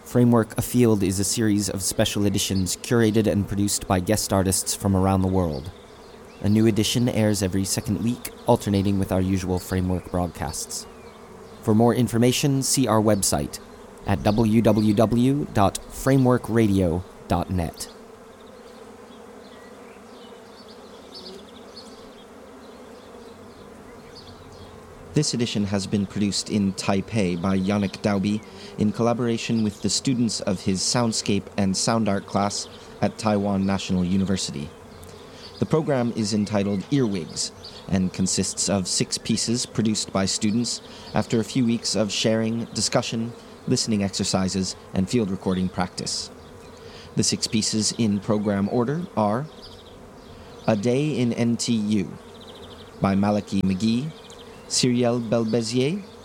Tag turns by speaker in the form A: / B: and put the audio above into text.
A: Framework Afield is a series of special editions curated and produced by guest artists from around the world. A new edition airs every second week, alternating with our usual Framework broadcasts. For more information, see our website at www.frameworkradio.net. This edition has been produced in Taipei by Yannick Dauby in collaboration with the students of his Soundscape and Sound Art class at Taiwan National University. The program is entitled Earwigs and consists of 6 pieces produced by students after a few weeks of sharing, discussion, listening exercises, and field recording practice. The 6 pieces in program order are A Day in NTU by Malachi McGee, Cyrielle Belbezier,